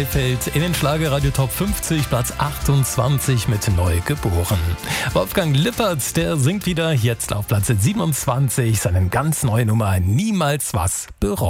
Fällt in den Schlagerradio Top 50, Platz 28 mit Neugeboren. Wolfgang Lippert, der singt wieder jetzt auf Platz 27 seine ganz neue Nummer Niemals was bereuen.